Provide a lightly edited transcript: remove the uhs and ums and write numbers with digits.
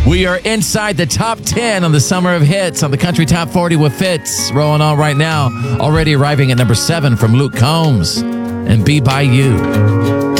We are inside the top 10 on the Summer of Hits on the Country Top 40 with Fitz. Rolling on right now. Already arriving at number 7 from Luke Combs and Be By You.